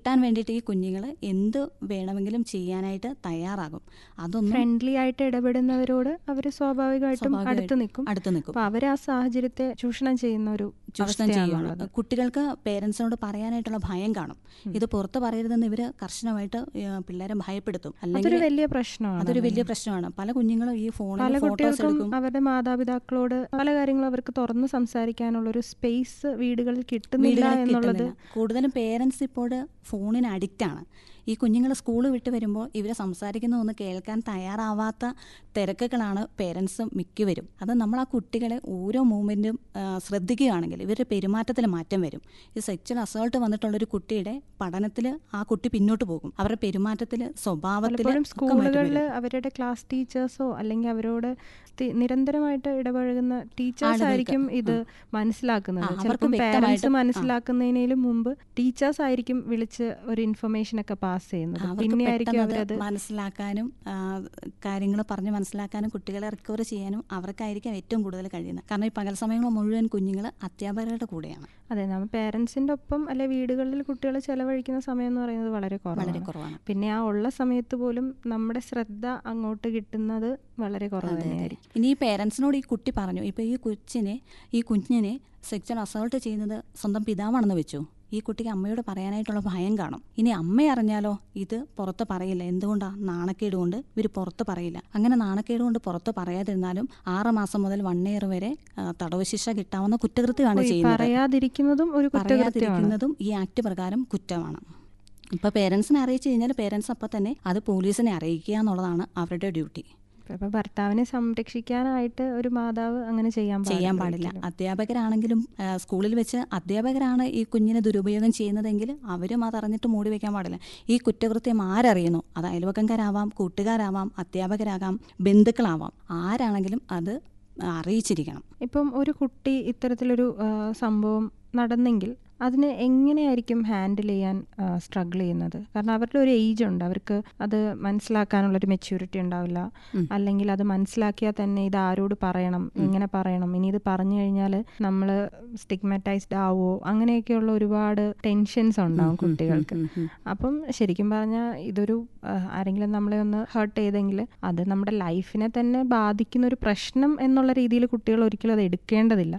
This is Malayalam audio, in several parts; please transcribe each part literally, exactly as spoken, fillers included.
കിട്ടാൻ വേണ്ടിയിട്ട് ഈ കുഞ്ഞുങ്ങൾ എന്ത് വേണമെങ്കിലും ചെയ്യാനായിട്ട് തയ്യാറാകും. അതൊന്നും ഫ്രണ്ട്ലി ആയിട്ട് ഇടപെടുന്നവരോട് അവർ സ്വാഭാവികമായിട്ടും അടുത്ത് നിൽക്കും അടുത്ത് നിൽക്കും. അപ്പോൾ അവർ ആ സാഹചര്യത്തെ ചൂഷണം ചെയ്യുന്ന ഒരു ചൂഷണം ചെയ്യുകയാണ്. കുട്ടികൾക്ക് പേരൻസിനോട് പറയാനായിട്ടുള്ള ഭയം കാണും. ഇത് പുറത്ത് പറയരുതെന്ന് ഇവർ കർശനമായിട്ട് പിള്ളേരെ ഭയപ്പെടുത്തും. അല്ലെങ്കിൽ വലിയ പ്രശ്നമാണ്. അതൊരു വലിയ പ്രശ്നമാണ്. പല കുഞ്ഞുങ്ങളും ഈ ഫോണിൽ പല ഫോട്ടോസ് കുട്ടികൾക്കും എടുക്കും. അവരുടെ മാതാപിതാക്കളോട് പല കാര്യങ്ങളും അവർക്ക് തുറന്ന് സംസാരിക്കാനുള്ളൊരു സ്പേസ് വീടുകളിൽ കിട്ടുന്നില്ല എന്നുള്ളത്. കൂടുതലും പേരൻസ് ഇപ്പോൾ ഫോണിന് അഡിക്റ്റ് ആണ്. ഈ കുഞ്ഞുങ്ങൾ സ്കൂൾ വിട്ട് വരുമ്പോൾ ഇവർ സംസാരിക്കുന്നതൊന്ന് കേൾക്കാൻ തയ്യാറാവാത്ത തിരക്കുകളാണ് പേരൻസ് മിക്കവരും. അത് നമ്മൾ ആ കുട്ടികളെ ഓരോ മൂവ്മെൻറ്റും ശ്രദ്ധിക്കുകയാണെങ്കിൽ ഇവരുടെ പെരുമാറ്റത്തിൽ മാറ്റം വരും. ഈ സെക്ച്വൽ അസോൾട്ട് വന്നിട്ടുള്ളൊരു കുട്ടിയുടെ പഠനത്തിൽ ആ കുട്ടി പിന്നോട്ട് പോകും. അവരുടെ പെരുമാറ്റത്തിൽ, സ്വഭാവത്തിൽ. സ്കൂളുകളിൽ അവരുടെ ക്ലാസ് ടീച്ചേഴ്സോ അല്ലെങ്കിൽ അവരോട് നിരന്തരമായിട്ട് ഇടപഴകുന്ന ടീച്ചേഴ്സ് ആയിരിക്കും ഇത് മനസ്സിലാക്കുന്നത്. ചിലപ്പോൾ പേരൻസ് മനസ്സിലാക്കുന്നതിനേലും മുമ്പ് ടീച്ചേഴ്സ് ആയിരിക്കും വിളിച്ച് ഒരു ഇൻഫർമേഷൻ ഒക്കെ പാസ് ചെയ്യുന്നത്. പിന്നെ ആയിരിക്കും അവരത് മനസ്സിലാക്കാനും കാര്യങ്ങൾ പറഞ്ഞ് മനസ്സിലാക്കാനും കുട്ടികളെ റിക്കവർ ചെയ്യാനും അവർക്കായിരിക്കും ഏറ്റവും കൂടുതൽ കഴിയുന്നത്. കാരണം ഈ പകൽ സമയങ്ങൾ മുഴുവൻ കുഞ്ഞുങ്ങൾ അധ്യാപകരുടെ കൂടെയാണ്. അതെ, നമ്മൾ പേരൻസിൻ്റെ ഒപ്പം അല്ലെ വീടുകളിൽ കുട്ടികൾ ചെലവഴിക്കുന്ന സമയം എന്ന് പറയുന്നത് വളരെ കുറവാണ്. പിന്നെ ആ ഉള്ള സമയത്ത് പോലും നമ്മുടെ ശ്രദ്ധ അങ്ങോട്ട് കിട്ടുന്നത് വളരെ കുറവ് തന്നെയായിരിക്കും. ഇനി ഈ പേരൻസിനോട് ഈ കുട്ടി പറഞ്ഞു, ഇപ്പോൾ ഈ കൊച്ചിനെ ഈ കുഞ്ഞിനെ സെക്ച്വൽ അസോൾട്ട് ചെയ്യുന്നത് സ്വന്തം പിതാവാണെന്ന് വെച്ചു. ഈ കുട്ടിക്ക് അമ്മയോട് പറയാനായിട്ടുള്ള ഭയം കാണും. ഇനി അമ്മ അറിഞ്ഞാലോ ഇത് പുറത്ത് പറയില്ല. എന്തുകൊണ്ടാണ്? നാണക്കേട് കൊണ്ട് ഇവർ പുറത്ത് പറയില്ല. അങ്ങനെ നാണക്കേട് കൊണ്ട് പുറത്ത് പറയാതിരുന്നാലും ആറ് മാസം മുതൽ വൺ ഇയർ വരെ തടവ് ശിക്ഷ കിട്ടാവുന്ന കുറ്റകൃത്യമാണ് ചെയ്യുന്നത്. പറയാതിരിക്കുന്നതും ഒരു പറയാതിരിക്കുന്നതും ഈ ആക്ട് പ്രകാരം കുറ്റമാണ്. ഇപ്പോൾ പേരൻസിനെ അറിയിച്ചു കഴിഞ്ഞാൽ പേരൻസ് അപ്പം തന്നെ അത് പോലീസിനെ അറിയിക്കുക എന്നുള്ളതാണ് അവരുടെ ഡ്യൂട്ടി. ഇപ്പൊ ഭർത്താവിനെ സംരക്ഷിക്കാനായിട്ട് ഒരു മാതാവ് അങ്ങനെ ചെയ്യാൻ ചെയ്യാൻ പാടില്ല. അധ്യാപകരാണെങ്കിലും സ്കൂളിൽ വെച്ച് അധ്യാപകരാണ് ഈ കുഞ്ഞിനെ ദുരുപയോഗം ചെയ്യുന്നതെങ്കിൽ അവരും അതറിഞ്ഞിട്ട് മൂടി വയ്ക്കാൻ പാടില്ല. ഈ കുറ്റകൃത്യം ആരറിയുന്നു? അത് അയൽവക്കംകാരാവാം, കൂട്ടുകാരാവാം, അധ്യാപകരാകാം, ബന്ധുക്കളാവാം, ആരാണെങ്കിലും അത് അറിയിച്ചിരിക്കണം. ഇപ്പം ഒരു കുട്ടി ഇത്തരത്തിലൊരു സംഭവം നടന്നെങ്കിൽ അതിനെ എങ്ങനെയായിരിക്കും ഹാൻഡിൽ ചെയ്യാൻ സ്ട്രഗിൾ ചെയ്യുന്നത്? കാരണം അവരുടെ ഒരു ഏജ് ഉണ്ട്, അവർക്ക് അത് മനസ്സിലാക്കാനുള്ളൊരു മെച്യൂരിറ്റി ഉണ്ടാവില്ല. അല്ലെങ്കിൽ അത് മനസ്സിലാക്കിയാൽ തന്നെ ഇത് ആരോട് പറയണം, എങ്ങനെ പറയണം, ഇനി ഇത് പറഞ്ഞു കഴിഞ്ഞാൽ നമ്മൾ സ്റ്റിഗ്മറ്റൈസ്ഡ് ആവോ, അങ്ങനെയൊക്കെയുള്ള ഒരുപാട് ടെൻഷൻസ് ഉണ്ടാവും കുട്ടികൾക്ക്. അപ്പം ശരിക്കും പറഞ്ഞാൽ ഇതൊരു ആരെങ്കിലും നമ്മളെ ഒന്ന് ഹേർട്ട് ചെയ്തെങ്കിൽ അത് നമ്മുടെ ലൈഫിനെ തന്നെ ബാധിക്കുന്ന ഒരു പ്രശ്നം എന്നുള്ള രീതിയിൽ കുട്ടികൾ ഒരിക്കലും അത് എടുക്കേണ്ടതില്ല.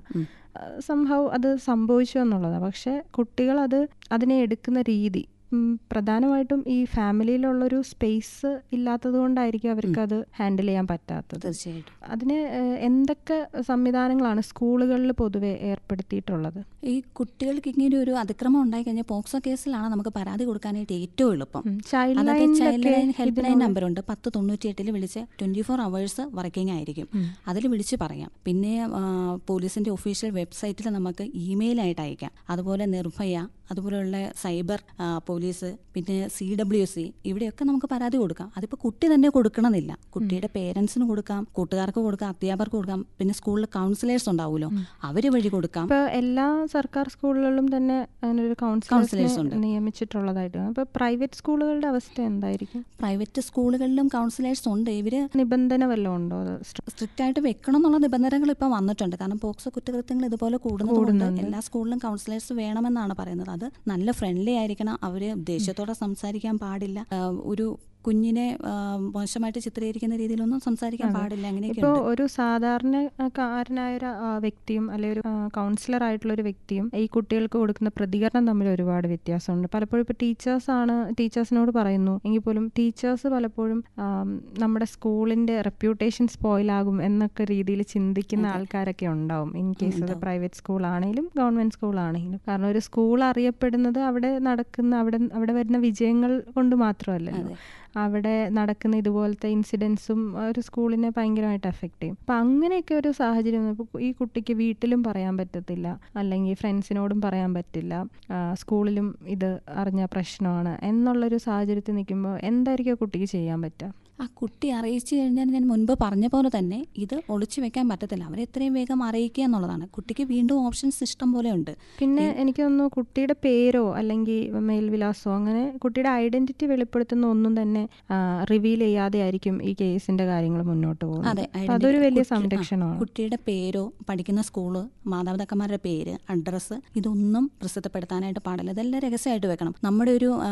സംഭവം അത് സംഭവിച്ചു എന്നുള്ളതാണ്. പക്ഷെ കുട്ടികൾ അത് അതിനെ എടുക്കുന്ന രീതി പ്രധാനമായിട്ടും ഈ ഫാമിലിയിലുള്ളൊരു സ്പേസ് ഇല്ലാത്തത് കൊണ്ടായിരിക്കും അവർക്കത് ഹാൻഡിൽ ചെയ്യാൻ പറ്റാത്തത്. തീർച്ചയായിട്ടും. അതിന് എന്തൊക്കെ സംവിധാനങ്ങളാണ് സ്കൂളുകളിൽ പൊതുവെ ഏർപ്പെടുത്തിയിട്ടുള്ളത്? ഈ കുട്ടികൾക്ക് ഇങ്ങനെ ഒരു അതിക്രമം ഉണ്ടായി കഴിഞ്ഞാൽ പോക്സോ കേസിലാണ് നമുക്ക് പരാതി കൊടുക്കാനായിട്ട് ഏറ്റവും എളുപ്പം. Child line help line നമ്പറുണ്ട്. പത്ത് തൊണ്ണൂറ്റി എട്ടിൽ വിളിച്ച് ട്വന്റി ഫോർ അവേഴ്സ് വർക്കിംഗ് ആയിരിക്കും. അതിൽ വിളിച്ച് പറയാം. പിന്നെ പോലീസിന്റെ ഒഫീഷ്യൽ വെബ്സൈറ്റിൽ നമുക്ക് ഇമെയിലായിട്ട് അയക്കാം. അതുപോലെ നിർഭയ, അതുപോലെയുള്ള സൈബർ പോലീസ്, പിന്നെ സി ഡബ്ല്യു സി, ഇവിടെയൊക്കെ നമുക്ക് പരാതി കൊടുക്കാം. അതിപ്പോൾ കുട്ടി തന്നെ കൊടുക്കണമെന്നില്ല. കുട്ടിയുടെ പേരൻസിന് കൊടുക്കാം, കൂട്ടുകാർക്ക് കൊടുക്കാം, അധ്യാപകർക്ക് കൊടുക്കാം. പിന്നെ സ്കൂളിൽ കൗൺസിലേഴ്സ് ഉണ്ടാവുമല്ലോ, അവർ വഴി കൊടുക്കാം. ഇപ്പോൾ എല്ലാ സർക്കാർ സ്കൂളുകളിലും തന്നെ അങ്ങനൊരു കൗൺസിലേഴ്സ് ഉണ്ട് നിയമിച്ചിട്ടുള്ളതായിട്ട്. അപ്പോൾ പ്രൈവറ്റ് സ്കൂളുകളുടെ അവസ്ഥ എന്തായിരിക്കും? പ്രൈവറ്റ് സ്കൂളുകളിലും കൗൺസിലേഴ്സ് ഉണ്ട്. ഇവര് നിബന്ധന വല്ലതും ഉണ്ടോ? സ്ട്രിക്റ്റ് ആയിട്ട് വെക്കണം എന്നുള്ള നിബന്ധനകൾ ഇപ്പം വന്നിട്ടുണ്ട്. കാരണം പോക്സോ കുറ്റകൃത്യങ്ങൾ ഇതുപോലെ കൂടുന്നതുകൊണ്ട് എല്ലാ സ്കൂളിലും കൗൺസിലേഴ്സ് വേണമെന്നാണ് പറയുന്നത്. അത് നല്ല ഫ്രണ്ട്ലി ആയിരിക്കണം. അവര് ദേഷ്യത്തോടെ സംസാരിക്കാൻ പാടില്ല. ഒരു കുഞ്ഞിനെ മോശമായിട്ട് ചിത്രീകരിക്കുന്ന രീതിയിലൊന്നും സംസാരിക്കാൻ പാടില്ല. അങ്ങനെയൊക്കെ. ഇപ്പോൾ ഒരു സാധാരണക്കാരനായ ഒരു വ്യക്തിയും അല്ലെങ്കിൽ ഒരു കൗൺസിലർ ആയിട്ടുള്ള ഒരു വ്യക്തിയും ഈ കുട്ടികൾക്ക് കൊടുക്കുന്ന പ്രതികരണം തമ്മിൽ ഒരുപാട് വ്യത്യാസമുണ്ട്. പലപ്പോഴും ഇപ്പോൾ ടീച്ചേഴ്സാണ് ടീച്ചേഴ്സിനോട് പറയുന്നു എങ്കിൽ പോലും ടീച്ചേഴ്സ് പലപ്പോഴും നമ്മുടെ സ്കൂളിന്റെ റെപ്യൂട്ടേഷൻ സ്പോയിലാകും എന്നൊക്കെ രീതിയിൽ ചിന്തിക്കുന്ന ആൾക്കാരൊക്കെ ഉണ്ടാവും. ഇൻ കേസ് അത് പ്രൈവറ്റ് സ്കൂളാണെങ്കിലും ഗവൺമെന്റ് സ്കൂളാണെങ്കിലും. കാരണം ഒരു സ്കൂൾ അറിയപ്പെടുന്നത് അവിടെ നടക്കുന്ന അവിടെ അവിടെ വരുന്ന വിജയങ്ങൾ കൊണ്ട് മാത്രമല്ലല്ലോ. അവിടെ നടക്കുന്ന ഇതുപോലത്തെ ഇൻസിഡൻസും ഒരു സ്കൂളിനെ ഭയങ്കരമായിട്ട് എഫക്റ്റ് ചെയ്യും. അപ്പം അങ്ങനെയൊക്കെ ഒരു സാഹചര്യം ഇപ്പോൾ ഈ കുട്ടിക്ക് വീട്ടിലും പറയാൻ പറ്റത്തില്ല, അല്ലെങ്കിൽ ഫ്രണ്ട്സിനോടും പറയാൻ പറ്റില്ല, സ്കൂളിലും ഇത് അറിഞ്ഞ പ്രശ്നമാണ് എന്നുള്ളൊരു സാഹചര്യത്തിൽ നിൽക്കുമ്പോൾ എന്തായിരിക്കും കുട്ടിക്ക് ചെയ്യാൻ പറ്റുക? ആ കുട്ടി അറിയിച്ചു കഴിഞ്ഞാൽ ഞാൻ മുൻപ് പറഞ്ഞ പോലെ തന്നെ ഇത് ഒളിച്ചു വെക്കാൻ പറ്റത്തില്ല. അവരെ എത്രയും വേഗം അറിയിക്കുക എന്നുള്ളതാണ്. കുട്ടിക്ക് വീണ്ടും ഓപ്ഷൻസ് ഇഷ്ടം പോലെ ഉണ്ട്. പിന്നെ എനിക്ക് തോന്നുന്നു കുട്ടിയുടെ പേരോ അല്ലെങ്കിൽ മേൽവിലാസോ അങ്ങനെ കുട്ടിയുടെ ഐഡന്റിറ്റി വെളിപ്പെടുത്തുന്ന ഒന്നും തന്നെ റിവീൽ ചെയ്യാതെ ആയിരിക്കും ഈ കേസിന്റെ കാര്യങ്ങൾ മുന്നോട്ട് പോകുന്നത്. അതൊരു വലിയ സംരക്ഷണമാണ്. കുട്ടിയുടെ പേരോ പഠിക്കുന്ന സ്കൂള്, മാതാപിതാക്കന്മാരുടെ പേര്, അഡ്രസ്സ്, ഇതൊന്നും പ്രസിദ്ധപ്പെടുത്താനായിട്ട് പാടില്ല. ഇതെല്ലാം രഹസ്യമായിട്ട് വെക്കണം. നമ്മുടെ ഒരു